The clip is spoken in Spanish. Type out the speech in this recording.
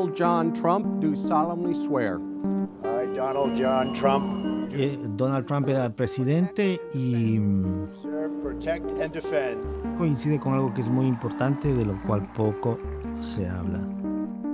Donald John Trump, do solemnly swear. I, Donald John Trump, Donald Trump era el presidente y serve, protect, and defend coincide con algo que es muy importante, de lo cual poco se habla.